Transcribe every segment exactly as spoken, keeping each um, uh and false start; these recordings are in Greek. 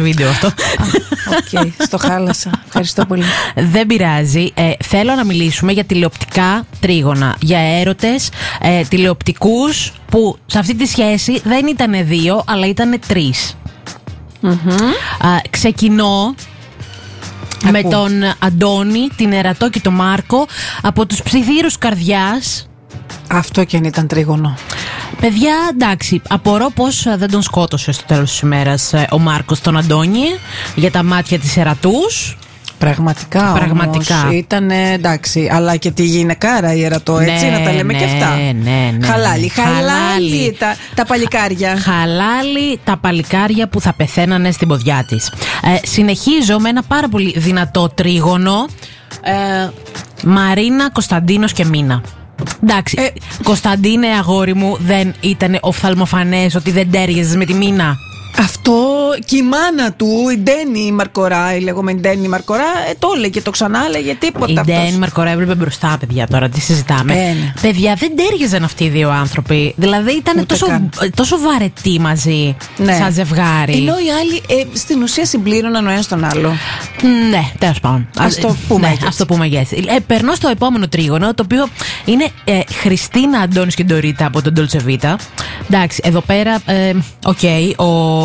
βίντεο αυτό. Οκ, okay, στο χάλασα. Ευχαριστώ πολύ. Δεν πειράζει. Ε, θέλω να μιλήσουμε για τηλεοπτικά τρίγωνα. Για έρωτες ε, τηλεοπτικούς που σε αυτή τη σχέση δεν ήταν δύο, αλλά ήταν τρεις. Mm-hmm. Α, ξεκινώ Ακού. με τον Αντώνη, την Ερατό και τον Μάρκο από τους Ψιθύρους Καρδιάς. Αυτό και αν ήταν τρίγωνο. Παιδιά, εντάξει, απορώ πως δεν τον σκότωσε στο τέλος της ημέρας ο Μάρκος τον Αντώνη για τα μάτια της Ερατούς. Πραγματικά, Πραγματικά. Όμως, ήταν εντάξει, αλλά και τη γυναικάρα η Ερατό, έτσι, ναι, να τα λέμε ναι, και αυτά. Ναι, ναι, χαλάλι, ναι. χαλάλι, χαλάλι τα, τα παλικάρια. Χαλάλι τα παλικάρια που θα πεθαίνανε στην ποδιά της. Ε, συνεχίζω με ένα πάρα πολύ δυνατό τρίγωνο. Ε, Μαρίνα, Κωνσταντίνος και Μίνα. Εντάξει, ε, Κωνσταντίνε αγόρι μου, δεν ήταν οφθαλμοφανές ότι δεν τέριαζες με τη Μίνα? Αυτό και η μάνα του, η Ντένι Μαρκορά, η λεγόμενη Ντένι Μαρκορά, ε, το έλεγε, το ξανά έλεγε, τίποτα. Η αυτός. Ντένι Μαρκορά έβλεπε μπροστά, παιδιά, τώρα τι συζητάμε. Ε, ναι. Παιδιά, δεν τέριαζαν αυτοί οι δύο άνθρωποι. Δηλαδή ήταν τόσο, τόσο βαρετοί μαζί, ναι, σαν ζευγάρι. Ενώ οι άλλοι ε, στην ουσία συμπλήρωναν ο ένας τον άλλο. Ναι, τέλος πάντων. Ας το πούμε ναι, ας το πούμε έτσι. Ε, περνώ στο επόμενο τρίγωνο, το οποίο είναι ε, Χριστίνα, Αντώνης και Ντορίτα από τον Dolce Vita. Εντάξει, εδώ πέρα, οκ, ε, okay, ο.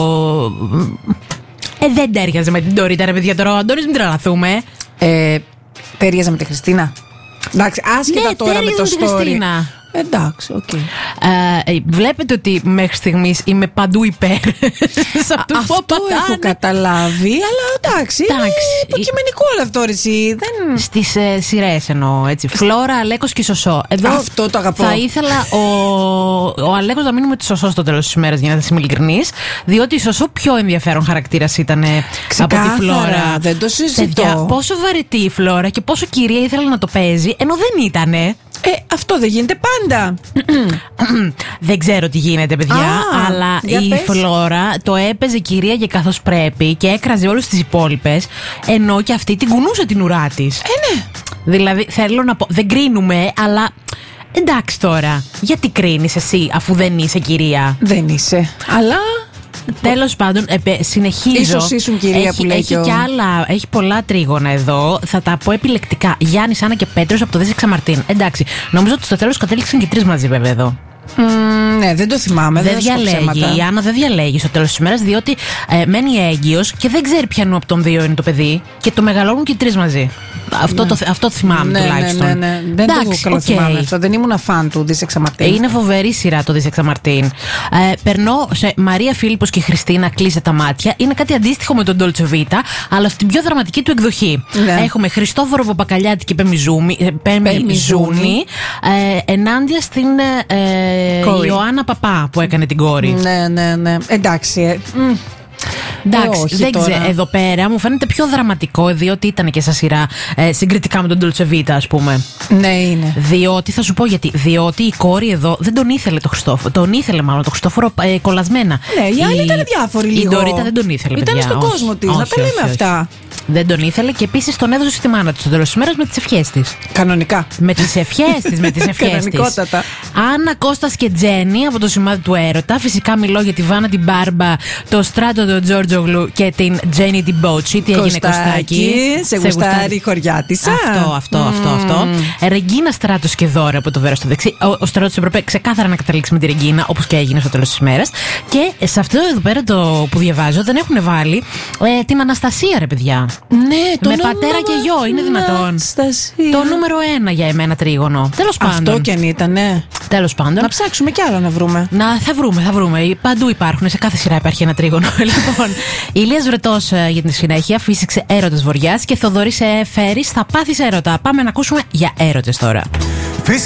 Ε, δεν τέριαζε με την Ντορίτα, ρε παιδιά, τώρα ο Αντώνης, μην τρελαθούμε. Ε, τέριαζε με τη Χριστίνα. Εντάξει, άσχετα ναι, τώρα με το με story. Χριστίνα. Εντάξει, οκ. Okay. Ε, βλέπετε ότι μέχρι στιγμής είμαι παντού υπέρ. Σε αυτούς αυτό που έχω καταλάβει, αλλά εντάξει, εντάξει. Είναι υποκειμενικό όλο αυτό, ρε εσύ. Δεν... Στις ε, σειρές εννοώ, έτσι. Φλόρα, Αλέκος και Σωσό. Εδώ αυτό το αγαπώ. Θα ήθελα ο, ο Αλέκος να μείνει με τη Σωσό στο τέλος της ημέρας, για να είμαι ειλικρινής. Διότι η Σωσό πιο ενδιαφέρον χαρακτήρας ήταν από τη Φλόρα. Δεν το συζητώ. Παιδιά, πόσο βαρετή η Φλόρα και πόσο κυρία ήθελε να το παίζει, ενώ δεν ήτανε. Ε, αυτό δεν γίνεται πάντα. Δεν ξέρω τι γίνεται, παιδιά. Α, αλλά η πες. Φλόρα το έπαιζε κυρία και καθώς πρέπει και έκραζε όλους τις υπόλοιπες, ενώ και αυτή την κουνούσε την ουρά της. Ε, ναι. Δηλαδή, θέλω να πω, δεν κρίνουμε, αλλά εντάξει τώρα. Γιατί κρίνεις εσύ, αφού δεν είσαι κυρία? Δεν είσαι. Αλλά. Τέλος πάντων, ε, συνεχίζω. Ίσως ήσουν κυρία έχει, που λέει έχει και ο... και άλλα, έχει πολλά τρίγωνα εδώ. Θα τα πω επιλεκτικά. Γιάννης, Άννα και Πέτρος από το Δέσσεξα Μαρτίν. Εντάξει, νομίζω ότι στο τέλος κατέληξαν και τρεις μαζί, βέβαια, εδώ. Mm, ναι, δεν το θυμάμαι. Δεν, δεν διαλέγει. Η Άννα δεν διαλέγει στο τέλος της ημέρας, διότι ε, μένει έγκυος και δεν ξέρει ποιανού από τον δύο είναι το παιδί και το μεγαλώνουν και οι τρεις μαζί. Αυτό, ναι. το, αυτό το θυμάμαι, ναι, τουλάχιστον. Ναι, ναι, ναι. Δεν εντάξει, το καλά okay. θυμάμαι αυτό. Δεν ήμουν φαν του Δέσσεξα Μαρτίν. Είναι φοβερή σειρά το Δέσσεξα Μαρτίν. Ε, περνώ σε Μαρία Φίλιππος και Χριστίνα, Κλείσε τα μάτια. Είναι κάτι αντίστοιχο με τον Dolce Vita, αλλά στην πιο δραματική του εκδοχή. Ναι. Έχουμε Χριστόφορο Παπακαλιάτη και Πέμι Ζούνη ε, ενάντια στην ε, Ιωάννα Παπά που έκανε την κόρη. Ναι, ναι, ναι. Εντάξει. Ε, mm. Εντάξει, ε, δεν ξέρω. Εδώ πέρα μου φαίνεται πιο δραματικό, διότι ήταν και σαν σειρά ε, συγκριτικά με τον Dolce Vita, ας πούμε. Ναι, είναι. Διότι, θα σου πω γιατί. Διότι η κόρη εδώ δεν τον ήθελε το Χριστόφορο. Τον ήθελε μάλλον το Χριστόφορο ε, κολλασμένα. Ναι, οι άλλοι ήταν διάφοροι λίγο. Η Ντορίτα δεν τον ήθελε. Ήταν παιδιά, στον όχι, κόσμο της. Να τα λέμε όχι, αυτά. Όχι. Δεν τον ήθελε και επίσης τον έδωσε στη μάνα του στο τέλος της ημέρας με τις ευχές της. Κανονικά. Με τις ευχές της, με τις ευχές της. Κανονικότατα. Άννα, Κώστας και Τζένι από το σημάδι του έρωτα. Φυσικά μιλώ για τη Βάνα την Μπάρμπα, το Στράτο τον Τζόρτζογλου και την Τζένι την Μπότσι. Τι έγινε, Κωστάκη? Σε γουστάρει η χωριά της. Αυτό, αυτό, mm. αυτό, αυτό. Ρεγκίνα, Στράτος και Δώρα από το Βέρο στο δεξί. Ο, ο Στράτος έπρεπε ξεκάθαρα να καταλήξει με τη Ρεγκίνα, όπως και έγινε στο τέλος της ημέρας. Και σε αυτό εδώ πέρα το που διαβάζω δεν έχουν βάλει ε, την Αναστασία, ρε παιδιά. Ναι, το με πατέρα και γιο, είναι δυνατόν? Αναστασία. Το νούμερο ένα για εμένα τρίγωνο. Τέλος πάντων. Αυτό κι αν ήταν, ναι. Τέλος πάντων. Να ψάξουμε κι άλλα να βρούμε. Να, θα βρούμε, θα βρούμε. Παντού υπάρχουν, σε κάθε σειρά υπάρχει ένα τρίγωνο. Λοιπόν, η Ηλίας Βρετός για την συνέχεια φύσηξε Έρωτας Βοριάς και Θοδωρής Φέρης θα πάθεις έρωτα. Πάμε να ακούσουμε για έρωτες τώρα.